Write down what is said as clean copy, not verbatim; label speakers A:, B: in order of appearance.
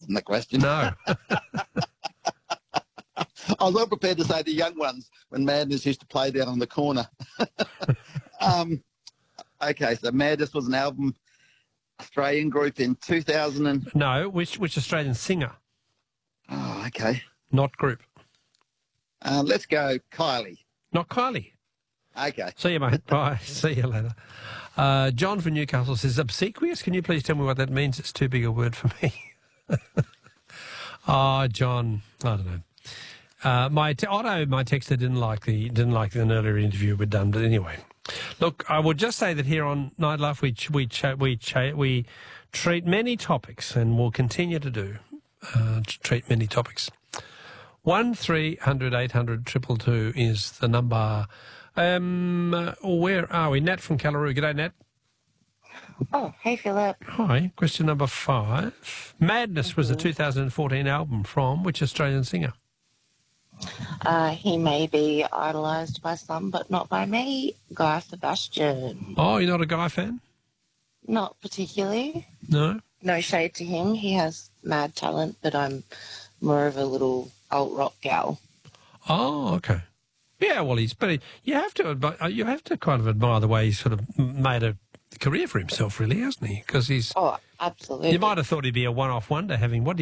A: wasn't the question.
B: No.
A: I was well prepared to say the young ones when Madness used to play down on the corner. Okay, so Madness was an album, Australian group in 2000
B: No, which Australian singer?
A: Oh, okay.
B: Not group.
A: Let's go Kylie.
B: Not Kylie.
A: Okay.
B: See you, mate. Bye. See you later. John from Newcastle says, obsequious? Can you please tell me what that means? It's too big a word for me. John, I don't know. My texter didn't like an earlier interview we'd done, but anyway. Look, I would just say that here on Night Life we treat many topics, and will continue to do treat many topics. 1300 800 222 is the number. Where are we? Nat from Callaroo. G'day, Nat.
C: Oh, hey, Philip.
B: Hi. Question number 5. Madness was a 2014 album from which Australian singer?
C: He may be idolised by some, but not by me. Guy Sebastian.
B: Oh, you're not a Guy fan?
C: Not particularly.
B: No?
C: No shade to him. He has mad talent, but I'm more of a little alt-rock gal.
B: Oh, okay. Yeah, well, you have to kind of admire the way he's sort of made a career for himself, really, hasn't he? Because he's...
C: Oh, absolutely.
B: You might have thought he'd be a one-off wonder having, what